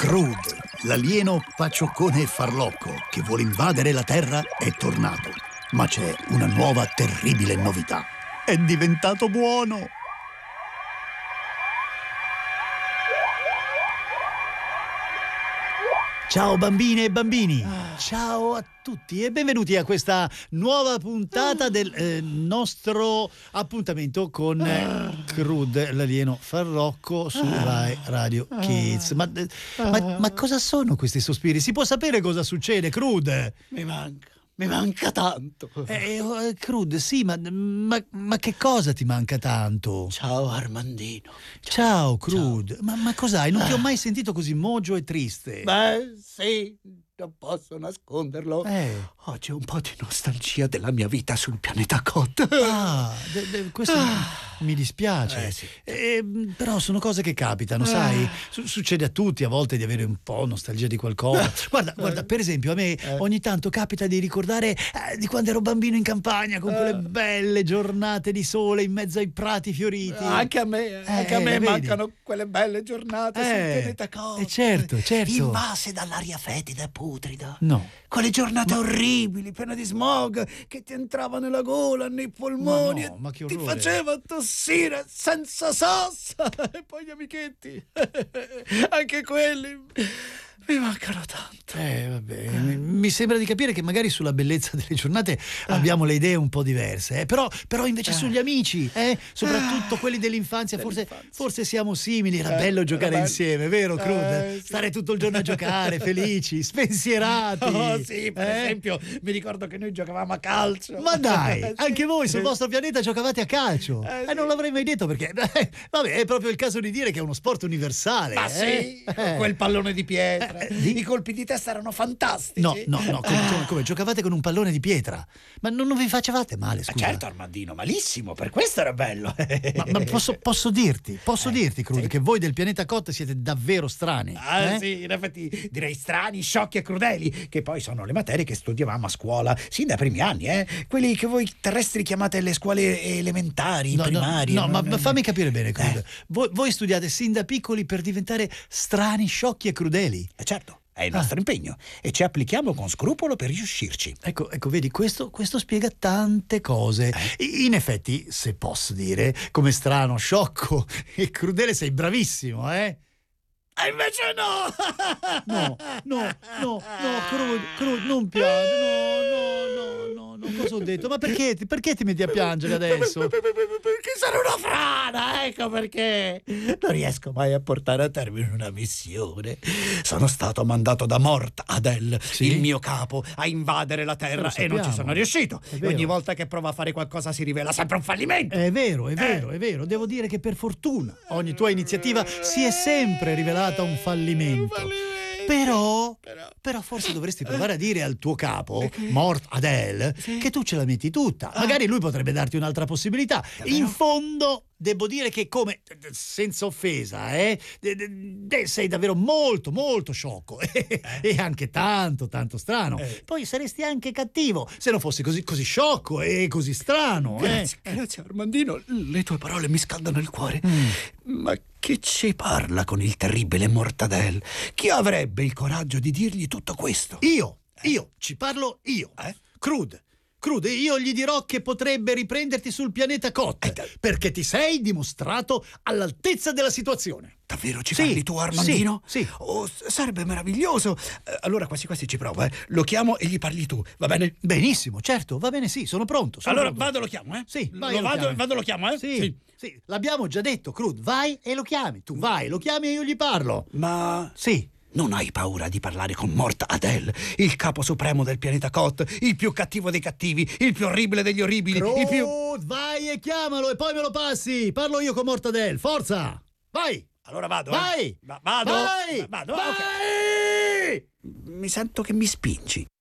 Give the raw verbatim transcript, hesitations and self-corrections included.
Crude, l'alieno pacioccone e farlocco che vuole invadere la Terra, è tornato. Ma c'è una nuova terribile novità. È diventato buono! Ciao bambine e bambini, ciao a tutti e benvenuti a questa nuova puntata del eh, nostro appuntamento con eh, Crude, l'alieno farlocco su Rai Radio Kids. Ma, eh, ma, ma cosa sono questi sospiri? Si può sapere cosa succede, Crude? Mi manca. Mi manca tanto. Eh, eh, Crude, sì, ma, ma, ma che cosa ti manca tanto? Ciao Armandino. Ciao, Crude. Ciao. Ma, ma cos'hai? Non ti ho mai sentito così mogio e triste. Beh, sì, non posso nasconderlo. Eh. Oggi ho un po' di nostalgia della mia vita sul pianeta Kot. Ah, de, de, questo ah. mi dispiace. Eh, sì. eh, però sono cose che capitano, ah. sai? Su- succede a tutti a volte di avere un po' nostalgia di qualcosa. Guarda, guarda, per esempio a me eh. ogni tanto capita di ricordare eh, di quando ero bambino in campagna con quelle belle giornate di sole in mezzo ai prati fioriti. Anche a me, anche eh, a me vedi? mancano quelle belle giornate eh. sul pianeta Kot. Eh, certo, certo. Invase dall'aria fetida e putrida. No. Quelle giornate ma... orribili, piene di smog, che ti entrava nella gola, nei polmoni, ma no, ma che ti orrore. faceva tossire senza sosta. E poi gli amichetti, anche quelli mi mancano tanto. Eh, vabbè, mi, mi sembra di capire che magari sulla bellezza delle giornate ah. abbiamo le idee un po' diverse, eh? però, però invece eh. sugli amici, eh? soprattutto ah. quelli dell'infanzia, forse, forse siamo simili. Era eh, bello giocare bello. insieme, vero, Crude? Eh, sì. Stare tutto il giorno a giocare, felici, spensierati. Oh sì, per eh? esempio, mi ricordo che noi giocavamo a calcio. Ma dai, sì. anche voi sul sì. vostro pianeta giocavate a calcio. Eh, eh, sì. non l'avrei mai detto perché, eh, vabbè, è proprio il caso di dire che è uno sport universale. Ma eh? sì, eh. quel pallone di pietra. Eh, di... I colpi di testa erano fantastici. No, no, no, come, come, come giocavate con un pallone di pietra? Ma non, non vi facevate male, scusa? Ma certo, Armandino, malissimo, per questo era bello. ma, ma posso, posso dirti, posso eh, dirti, Crude, sì. che voi del pianeta Kot siete davvero strani. Ah eh? sì, in effetti direi strani, sciocchi e crudeli, che poi sono le materie che studiavamo a scuola, sin dai primi anni, eh? Quelli che voi terrestri chiamate le scuole elementari, no, primarie. No, no, no, ma, no, ma fammi capire bene, Crude. Eh. Voi, voi studiate sin da piccoli per diventare strani, sciocchi e crudeli. Eh certo. È il nostro ah. impegno e ci applichiamo con scrupolo per riuscirci. Ecco, ecco, vedi, questo, questo spiega tante cose. Eh? In effetti, se posso dire, come strano, sciocco e crudele sei bravissimo, eh? E invece no! No, no, no, no, Crude, Crude, non piangi, no, no, no, no, no, cosa ho detto? Ma perché, perché ti metti a piangere adesso? Perché sono una frana, ecco perché. Non riesco mai a portare a termine una missione. Sono stato mandato da Mort Adel, sì? il mio capo, a invadere la Terra e non ci sono riuscito. Ogni volta che provo a fare qualcosa si rivela sempre un fallimento. È vero, è vero, eh. è vero. Devo dire che per fortuna ogni tua iniziativa si è sempre rivelata un fallimento. Però, però, però forse dovresti provare a dire al tuo capo, okay. Mort Adel, sì. che tu ce la metti tutta. Ah. Magari lui potrebbe darti un'altra possibilità. Davvero? In fondo, devo dire che come, senza offesa, eh, sei davvero molto, molto sciocco eh. e anche tanto, tanto strano. Eh. Poi saresti anche cattivo se non fossi così, così sciocco e così strano. Grazie, eh. grazie Armandino. Le tue parole mi scaldano il cuore. Mm. Ma chi ci parla con il terribile Mortadel? Chi avrebbe il coraggio di dirgli tutto questo? Io, eh? io, ci parlo io, eh? Crude. Crude, io gli dirò che potrebbe riprenderti sul pianeta Kot, eh, perché ti sei dimostrato all'altezza della situazione. Davvero ci sì, parli tu, Armandino? Sì, sì. Oh, sarebbe meraviglioso. Eh, allora quasi quasi ci provo, eh. Lo chiamo e gli parli tu, va bene? Benissimo, certo, va bene, sì, sono pronto. Sono allora pronto. vado, lo chiamo, eh? Sì, vai, lo lo vado, vado, lo chiamo, eh? Sì, sì, sì, l'abbiamo già detto, Crude, vai e lo chiami. Tu vai, lo chiami e io gli parlo. Ma... Sì. Non hai paura di parlare con Mort Adel, il capo supremo del pianeta Kot, il più cattivo dei cattivi, il più orribile degli orribili, Crude, il più... vai e chiamalo e poi me lo passi. Parlo io con Mort Adel, forza! Vai! Allora vado, vai! Eh? Va- vado? Vai! Va- vado? Vai! Okay. Mi sento che mi spingi.